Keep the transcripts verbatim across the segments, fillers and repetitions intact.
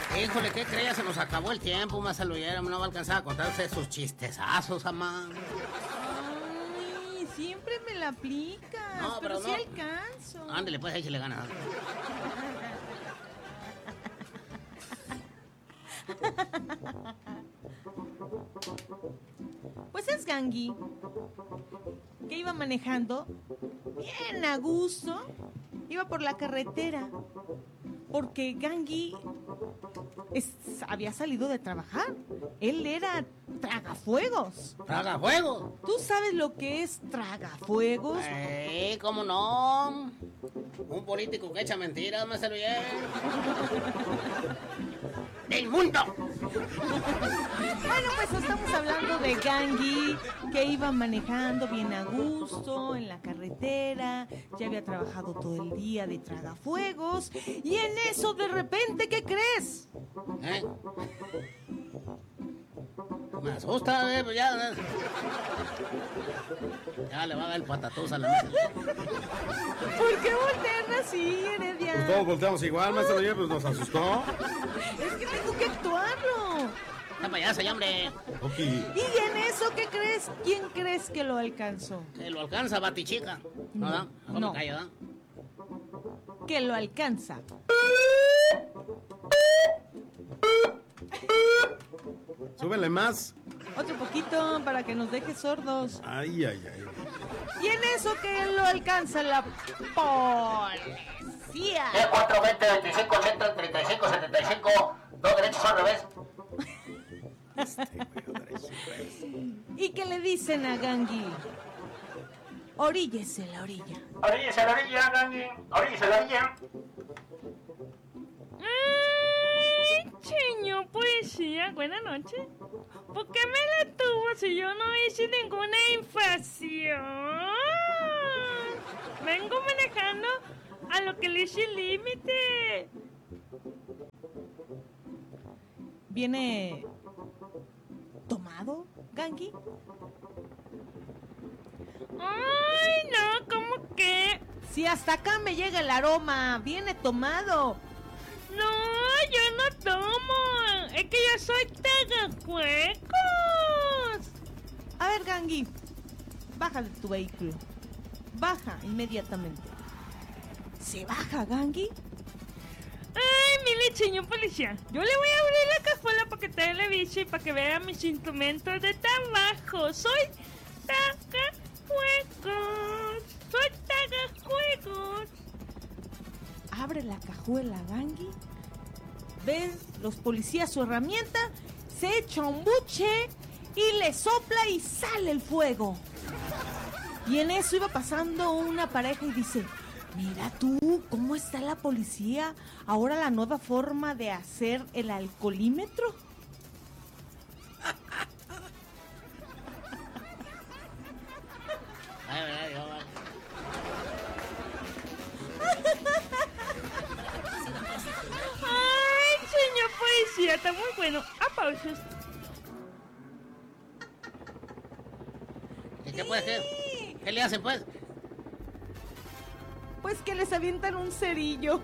Híjole, ¿qué crees? Se nos acabó el tiempo, más saludera. No va a alcanzar a contarse sus chistezazos, amá. Ay, siempre me la aplicas, No, pero, pero sí no. alcanzo. Ándale, pues, ahí se le gana. Pues es Gangi, que iba manejando bien a gusto, iba por la carretera, porque Gangi es- había salido de trabajar. Él era tragafuegos. ¡Tragafuego! ¿Tú sabes lo que es tragafuegos? Eh, ¿cómo no? Un político que echa mentiras, me salió bien. ¡Del mundo! Bueno, pues estamos hablando de Gangi, que iba manejando bien a gusto en la carretera, ya había trabajado todo el día de tragafuegos, y en eso de repente, ¿qué crees? ¿Eh? Me asusta, eh, pues ya. Ya le va a dar el patatús a la mesa. ¿Por qué voltean así, Heredia? Pues todos volteamos igual, maestro Oye, pues nos asustó. Es que tengo que actuarlo. ¡Está payasa ya, hombre! Ok. Y en eso, ¿qué crees? ¿Quién crees que lo alcanzó? Que lo alcanza, Batichica. ¿No, da? Mejor No. me callo, ¿da? Que lo alcanza. Súbele más. Otro poquito para que nos deje sordos. Ay, ay, ay. Y en eso que lo alcanza la policía. cuatro, veinte, veinticinco, ochenta, treinta y cinco, setenta y cinco. Dos derechos al revés. ¿Y qué le dicen a Gangi? Oríllese la orilla. Oríllese a la orilla, Gangi. Oríllese a la orilla. Ay, señor policía, buenas noches. ¿Por qué me la tuvo si yo no hice ninguna infracción? Vengo manejando a lo que le hice el límite. ¿Viene tomado, Gangi? Ay, no, ¿cómo que? Si hasta acá me llega el aroma, viene tomado. No, yo no tomo. Es que yo soy tagajuecos. A ver, Gangi, baja de tu vehículo. Baja inmediatamente. ¿Se baja, Gangi? Ay, mire, señor policía, yo le voy a abrir la cajuela para que te le bici y para que vea mis instrumentos de trabajo. Soy tagajuegos. Soy tagajuegos. Abre la cajuela, Gangi. Ven los policías su herramienta, se echa un buche y le sopla y sale el fuego. Y en eso iba pasando una pareja y dice: mira tú, ¿cómo está la policía? Ahora la nueva forma de hacer el alcoholímetro. Ay, ay, ay. Ay, señor policía, está muy bueno. Aplausos. ¿Y qué puede ser? ¿Qué le hacen, pues? Pues que les avientan un cerillo.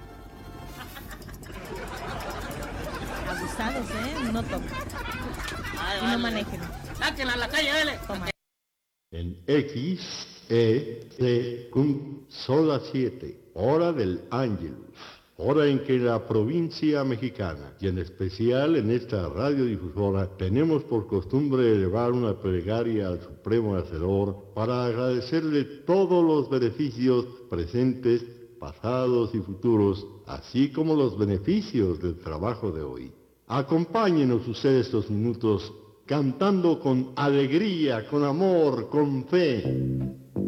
Abusados, ¿eh? No tomen. Ay, Y no vale. manejen. Sáquenla a la calle, dale. Toma. En X, E, T, cum, son las siete, hora del Ángelus, hora en que la provincia mexicana, y en especial en esta radiodifusora, tenemos por costumbre elevar una plegaria al Supremo Hacedor para agradecerle todos los beneficios presentes, pasados y futuros, así como los beneficios del trabajo de hoy. Acompáñenos ustedes estos minutos cantando con alegría, con amor, con fe.